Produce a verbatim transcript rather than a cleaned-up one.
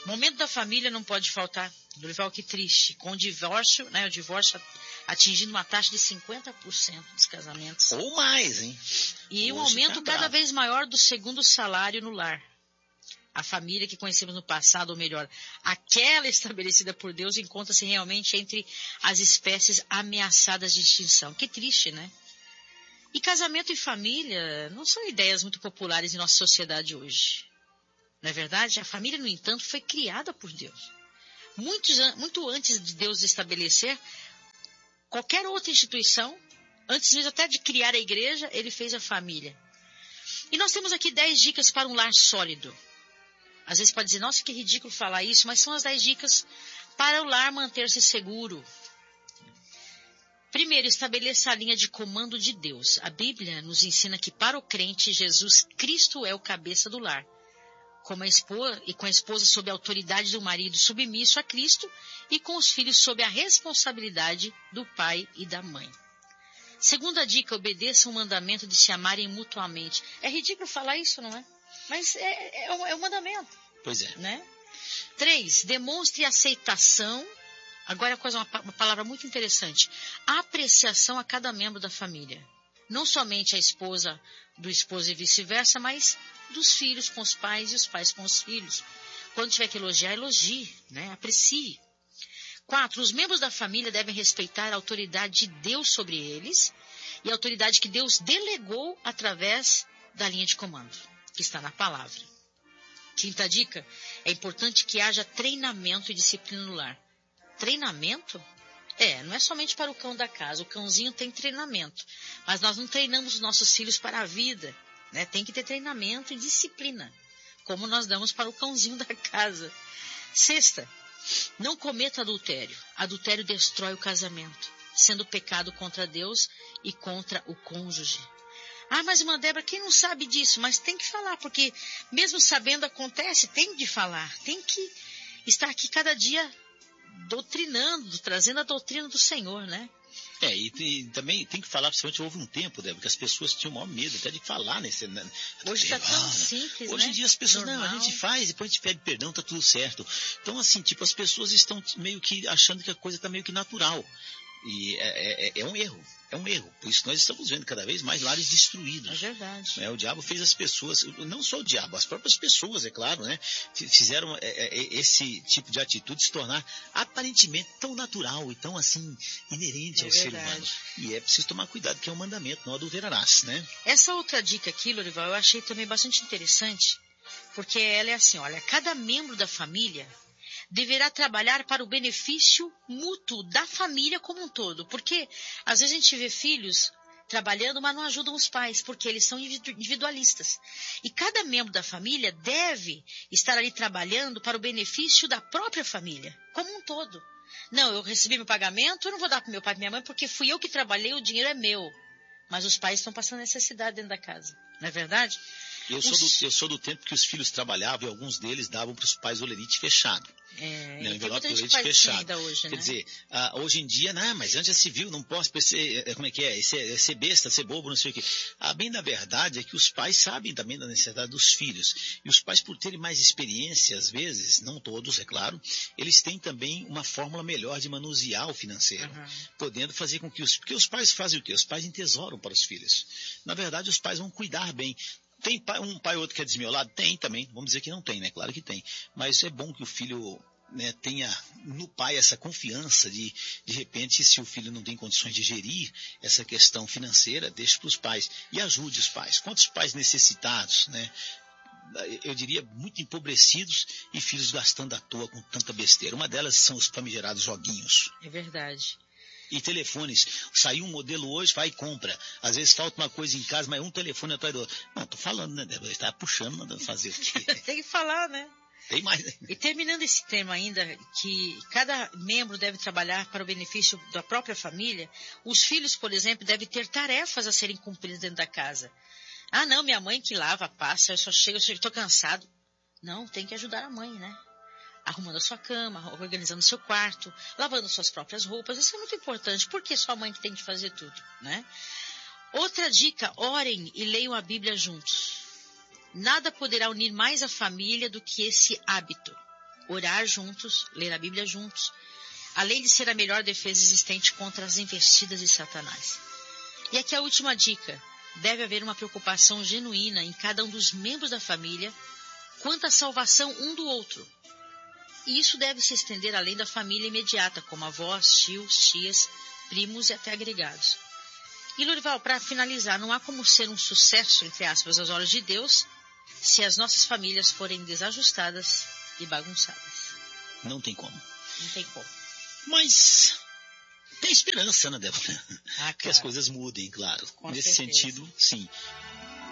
Momento da família não pode faltar. Dorival, que triste. Com o divórcio, né? O divórcio atingindo uma taxa de cinquenta por cento dos casamentos. Ou mais, hein? E um Hoje aumento tá cada bravo. vez maior do segundo salário no lar. A família que conhecemos no passado, ou melhor, aquela estabelecida por Deus, encontra-se realmente entre as espécies ameaçadas de extinção. Que triste, né? E casamento e família não são ideias muito populares em nossa sociedade hoje. Não é verdade? A família, no entanto, foi criada por Deus. Muitos, muito antes de Deus estabelecer qualquer outra instituição, antes mesmo até de criar a igreja, ele fez a família. E nós temos aqui dez dicas para um lar sólido. Às vezes pode dizer, nossa, que ridículo falar isso, mas são as dez dicas para o lar manter-se seguro. Primeiro, estabeleça a linha de comando de Deus. A Bíblia nos ensina que para o crente, Jesus Cristo é o cabeça do lar. Como a esposa, e com a esposa sob a autoridade do marido submisso a Cristo e com os filhos sob a responsabilidade do pai e da mãe. Segunda dica, obedeça o mandamento de se amarem mutuamente. É ridículo falar isso, não é? Mas é, é, um, é um mandamento. Pois é. Né? Três, demonstre aceitação. Agora, coisa, uma, uma palavra muito interessante. Apreciação a cada membro da família. Não somente a esposa do esposo e vice-versa, mas dos filhos com os pais e os pais com os filhos. Quando tiver que elogiar, elogie, né? Aprecie. Quatro, os membros da família devem respeitar a autoridade de Deus sobre eles e a autoridade que Deus delegou através da linha de comando, que está na palavra. Quinta dica, é importante que haja treinamento e disciplina no lar. Treinamento? É, não é somente para o cão da casa, o cãozinho tem treinamento, mas nós não treinamos os nossos filhos para a vida, né? Tem que ter treinamento e disciplina, como nós damos para o cãozinho da casa. Sexta, não cometa adultério. Adultério destrói o casamento, sendo pecado contra Deus e contra o cônjuge. Ah, mas irmã Débora, quem não sabe disso? Mas tem que falar, porque mesmo sabendo acontece, tem de falar. Tem que estar aqui cada dia doutrinando, trazendo a doutrina do Senhor, né? É, e, e também tem que falar, principalmente houve um tempo, Débora, que as pessoas tinham o maior medo até de falar nesse... Né, hoje está tão simples, Hoje né? em dia as pessoas, Normal. não, a gente faz, depois a gente pede perdão, tá tudo certo. Então, assim, tipo, as pessoas estão meio que achando que a coisa tá meio que natural. E é, é, é um erro, é um erro. Por isso nós estamos vendo cada vez mais lares destruídos. É verdade. É, o diabo fez as pessoas, não só o diabo, as próprias pessoas, é claro, né? Fizeram é, é, esse tipo de atitude se tornar aparentemente tão natural e tão assim, inerente é ao verdade. ser humano. E é preciso tomar cuidado, que é um mandamento, não adulterarás, né? Essa outra dica aqui, Lorival, eu achei também bastante interessante, porque ela é assim, olha, cada membro da família deverá trabalhar para o benefício mútuo da família como um todo. Porque às vezes a gente vê filhos trabalhando, mas não ajudam os pais, porque eles são individualistas. E cada membro da família deve estar ali trabalhando para o benefício da própria família, como um todo. Não, eu recebi meu pagamento, eu não vou dar para meu pai e minha mãe, porque fui eu que trabalhei, o dinheiro é meu. Mas os pais estão passando necessidade dentro da casa, não é verdade? Eu sou, do, eu sou do tempo que os filhos trabalhavam e alguns deles davam para os pais o olerite fechado. É, né, tem envelope muita de gente olerite fechado. ainda hoje, Quer né? dizer, ah, hoje em dia, não, mas antes é civil, não posso ser, como é que é, ser, ser besta, ser bobo, não sei o quê. A bem da verdade é que os pais sabem também da necessidade dos filhos. E os pais, por terem mais experiência, às vezes, não todos, é claro, eles têm também uma fórmula melhor de manusear o financeiro, uhum. podendo fazer com que os... Porque os pais fazem o quê? Os pais entesouram para os filhos. Na verdade, os pais vão cuidar bem. Tem pai, um pai ou outro que é desmiolado? Tem também. Vamos dizer que não tem, né? Claro que tem. Mas é bom que o filho, né, tenha no pai essa confiança de, de repente, se o filho não tem condições de gerir essa questão financeira, deixe para os pais e ajude os pais. Quantos pais necessitados, né? Eu diria muito empobrecidos e filhos gastando à toa com tanta besteira. Uma delas são os famigerados joguinhos. É verdade. E telefones, saiu um modelo hoje, vai e compra. Às vezes falta uma coisa em casa, mas um telefone atrás do outro. Não, tô falando, né? Está puxando, mandando fazer o quê? Tem que falar, né? Tem mais. E terminando esse tema ainda, que cada membro deve trabalhar para o benefício da própria família, os filhos, por exemplo, devem ter tarefas a serem cumpridas dentro da casa. Ah, não, minha mãe que lava, passa, eu só chego, eu estou cansado. Não, tem que ajudar a mãe, né? Arrumando a sua cama, organizando o seu quarto, lavando suas próprias roupas. Isso é muito importante, porque sua mãe que tem que fazer tudo, né? Outra dica, orem e leiam a Bíblia juntos. Nada poderá unir mais a família do que esse hábito. orar juntos, ler a Bíblia juntos, além de ser a melhor defesa existente contra as investidas de Satanás. E aqui a última dica: deve haver uma preocupação genuína em cada um dos membros da família quanto à salvação um do outro. E isso deve se estender além da família imediata, como avós, tios, tias, primos e até agregados. E, Lorival, para finalizar, não há como ser um sucesso, entre aspas, aos olhos de Deus, se as nossas famílias forem desajustadas e bagunçadas. Não tem como. Não tem como. Mas tem esperança, né, Débora? Ah, que as coisas mudem, claro. Com Nesse certeza. sentido, sim.